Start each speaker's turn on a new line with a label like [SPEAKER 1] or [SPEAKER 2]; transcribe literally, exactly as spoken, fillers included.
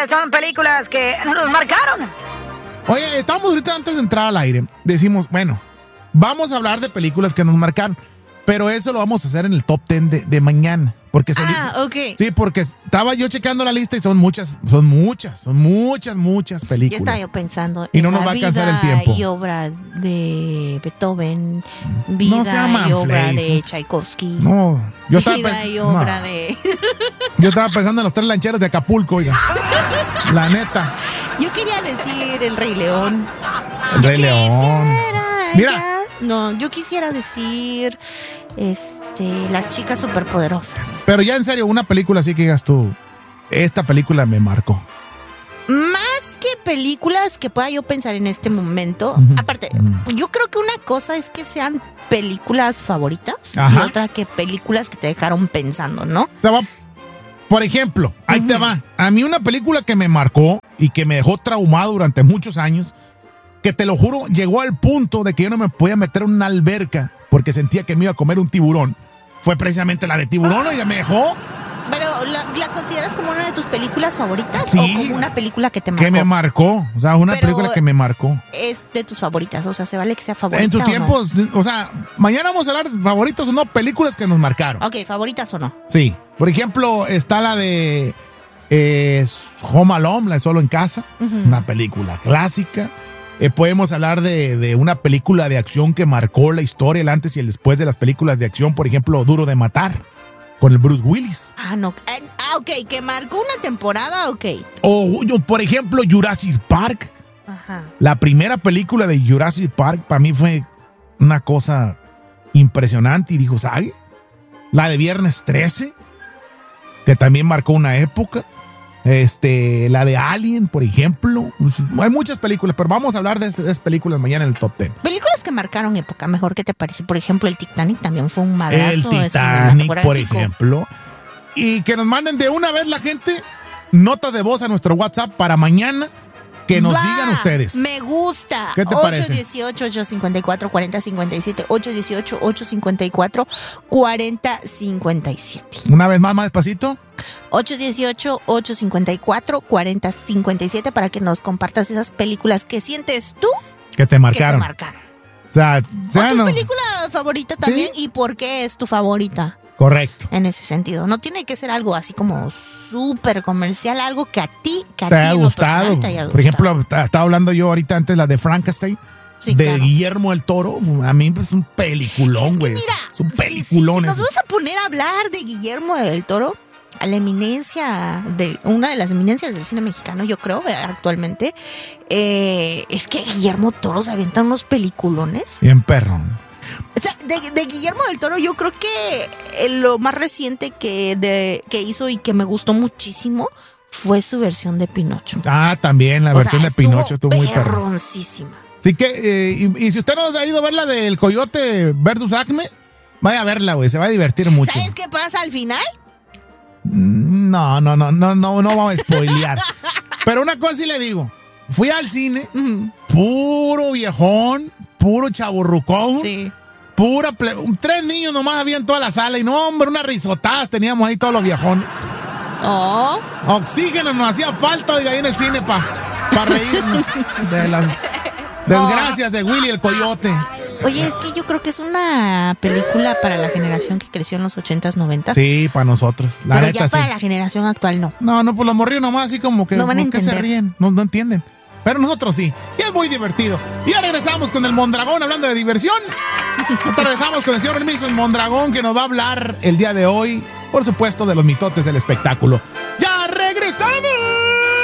[SPEAKER 1] son películas que nos marcaron.
[SPEAKER 2] Oye, estamos ahorita antes de entrar al aire. Decimos, bueno, vamos a hablar de películas que nos marcaron. Pero eso lo vamos a hacer en el top ten de, de mañana. Porque se
[SPEAKER 3] Ah,
[SPEAKER 2] dice,
[SPEAKER 3] ok.
[SPEAKER 2] Sí, porque estaba yo checando la lista y son muchas, son muchas, son muchas, muchas
[SPEAKER 3] Ya
[SPEAKER 2] películas.
[SPEAKER 3] estaba yo pensando
[SPEAKER 2] Y no
[SPEAKER 3] en
[SPEAKER 2] nos
[SPEAKER 3] la
[SPEAKER 2] va a alcanzar
[SPEAKER 3] vida
[SPEAKER 2] el tiempo.
[SPEAKER 3] y obra de Beethoven, vida
[SPEAKER 2] sea
[SPEAKER 3] y obra
[SPEAKER 2] manflays.
[SPEAKER 3] de Tchaikovsky.
[SPEAKER 2] No, yo estaba,
[SPEAKER 3] vida
[SPEAKER 2] pens-
[SPEAKER 3] y obra
[SPEAKER 2] no.
[SPEAKER 3] de...
[SPEAKER 2] yo estaba pensando en los tres lancheros de Acapulco, oiga. La neta.
[SPEAKER 3] Yo quería decir El Rey León.
[SPEAKER 2] El Rey León. Mira.
[SPEAKER 3] Ya- No, yo quisiera decir este, Las Chicas Superpoderosas.
[SPEAKER 2] Pero ya en serio, una película así que digas tú, esta película me marcó.
[SPEAKER 3] Más que películas que pueda yo pensar en este momento,
[SPEAKER 2] Ujú.
[SPEAKER 3] aparte, yo creo que una cosa es que sean películas favoritas
[SPEAKER 2] Ajá.
[SPEAKER 3] y otra que películas que te dejaron pensando, ¿no?
[SPEAKER 2] Te va- Por ejemplo, ahí te va. A mí una película que me marcó y que me dejó traumado durante muchos años, que te lo juro, llegó al punto de que yo no me podía meter en una alberca porque sentía que me iba a comer un tiburón. Fue precisamente la de Tiburón, y ya me dejó.
[SPEAKER 3] Pero, ¿la, la consideras como una de tus películas favoritas
[SPEAKER 2] Sí.
[SPEAKER 3] o como una película que te marcó?
[SPEAKER 2] Que me marcó. O sea, una
[SPEAKER 3] Pero-
[SPEAKER 2] película que me marcó.
[SPEAKER 3] Es de tus favoritas, o sea, se vale que sea favorita
[SPEAKER 2] En su
[SPEAKER 3] o
[SPEAKER 2] tiempo, o sea, mañana vamos a hablar de favoritos o no, películas que nos marcaron.
[SPEAKER 3] no. Ok, favoritas o no.
[SPEAKER 2] Sí. Por ejemplo, está la de eh, Home Alone, la de Solo en Casa.
[SPEAKER 3] Ujú.
[SPEAKER 2] Una película clásica. Eh, podemos hablar de, de una película de acción que marcó la historia, el antes y el después de las películas de acción. Por ejemplo, Duro de Matar, con el Bruce Willis.
[SPEAKER 3] Ah, no. eh, Ah, ok, que marcó una temporada, ok.
[SPEAKER 2] O, o, por ejemplo, Jurassic Park.
[SPEAKER 3] Ajá.
[SPEAKER 2] La primera película de Jurassic Park para mí fue una cosa impresionante. Y dijo, ¿sabes? La de Viernes trece, que también marcó una época. Este, la de Alien, por ejemplo. Hay muchas películas, pero vamos a hablar de estas películas mañana en el top ten.
[SPEAKER 3] Películas que marcaron época, mejor que te parece. Por ejemplo, el Titanic también fue un
[SPEAKER 2] El
[SPEAKER 3] madrazo
[SPEAKER 2] Titanic, por
[SPEAKER 3] cinematográfico.
[SPEAKER 2] ejemplo. Y que nos manden de una vez la gente notas de voz a nuestro WhatsApp para mañana. Que nos
[SPEAKER 3] Va,
[SPEAKER 2] digan ustedes.
[SPEAKER 3] Me gusta.
[SPEAKER 2] ¿Qué te parece?
[SPEAKER 3] ocho uno ocho, ocho cinco cuatro, cuatro cero cinco siete. ocho uno ocho, ocho cinco cuatro, cuatro cero cinco siete.
[SPEAKER 2] Una vez más, más despacito.
[SPEAKER 3] ocho uno ocho, ocho cinco cuatro, cuatro cero cinco siete para que nos compartas esas películas que sientes tú
[SPEAKER 2] Que te
[SPEAKER 3] que te
[SPEAKER 2] marcaron.
[SPEAKER 3] marcaron.
[SPEAKER 2] O sea,
[SPEAKER 3] O
[SPEAKER 2] sean-
[SPEAKER 3] tu película favorita también y por qué es tu favorita.
[SPEAKER 2] Correcto.
[SPEAKER 3] En ese sentido, no tiene que ser algo así como súper comercial, algo que a ti, que a
[SPEAKER 2] Te
[SPEAKER 3] ti
[SPEAKER 2] ha
[SPEAKER 3] en lo
[SPEAKER 2] gustado.
[SPEAKER 3] personal te haya gustado.
[SPEAKER 2] Por ejemplo, ta- estaba hablando yo ahorita antes la de Frankenstein.
[SPEAKER 3] Sí,
[SPEAKER 2] de
[SPEAKER 3] claro.
[SPEAKER 2] Guillermo del Toro. A mí es un peliculón,
[SPEAKER 3] Es que
[SPEAKER 2] güey.
[SPEAKER 3] mira,
[SPEAKER 2] es un
[SPEAKER 3] si- si-
[SPEAKER 2] peliculón.
[SPEAKER 3] Si, nos
[SPEAKER 2] ese.
[SPEAKER 3] vamos a poner a hablar de Guillermo del Toro, a la eminencia, de una de las eminencias del cine mexicano, yo creo, eh, actualmente, eh, es que Guillermo Toro se avienta unos peliculones.
[SPEAKER 2] Bien perrón.
[SPEAKER 3] O sea, de, de Guillermo del Toro, yo creo que eh, lo más reciente que, de, que hizo y que me gustó muchísimo fue su versión de Pinocho.
[SPEAKER 2] Ah, también la
[SPEAKER 3] O
[SPEAKER 2] versión
[SPEAKER 3] sea,
[SPEAKER 2] de Pinocho estuvo muy perrón.
[SPEAKER 3] perroncísima.
[SPEAKER 2] Así que, eh, y, y si usted no ha ido a ver la del Coyote versus Acme, vaya a verla, güey. Se va a divertir mucho.
[SPEAKER 3] ¿Sabes qué pasa al final?
[SPEAKER 2] No, no, no, no, no, no vamos a spoilear. Pero una cosa sí le digo. Fui al cine,
[SPEAKER 3] Ujú.
[SPEAKER 2] puro viejón, puro chaburrucón.
[SPEAKER 3] Sí.
[SPEAKER 2] Pura ple- tres niños nomás había en toda la sala y no, hombre, unas risotadas teníamos ahí todos los viejones.
[SPEAKER 3] Oh.
[SPEAKER 2] Oxígeno nos hacía falta, oiga, ahí en el cine para pa reírnos de las desgracias de Willy el Coyote.
[SPEAKER 3] Oye, es que yo creo que es una película para la generación que creció en los ochentas, noventas.
[SPEAKER 2] Sí, para nosotros, la
[SPEAKER 3] pero
[SPEAKER 2] neta
[SPEAKER 3] ya
[SPEAKER 2] sí.
[SPEAKER 3] para la generación actual no.
[SPEAKER 2] No, no, pues los morrillos nomás así como que,
[SPEAKER 3] No van a
[SPEAKER 2] ¿por qué se
[SPEAKER 3] entender.
[SPEAKER 2] ríen? No, no entienden. Pero nosotros sí. Y es muy divertido. Y ya regresamos con el Mondragón hablando de diversión. Ahorita regresamos con el señor Remilson Mondragón que nos va a hablar el día de hoy, por supuesto, de los mitotes del espectáculo. ¡Ya regresamos!